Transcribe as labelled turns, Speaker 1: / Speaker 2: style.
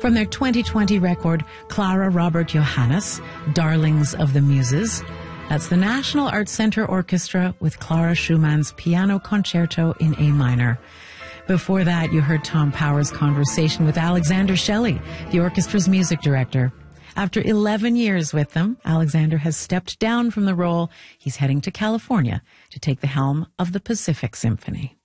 Speaker 1: From their 2020 record, Clara Robert Johannes, Darlings of the Muses. That's the National Arts Center Orchestra with Clara Schumann's Piano Concerto in A minor. Before that, you heard Tom Power's conversation with Alexander Shelley, the orchestra's music director. After 11 years with them, Alexander has stepped down from the role. He's heading to California to take the helm of the Pacific Symphony.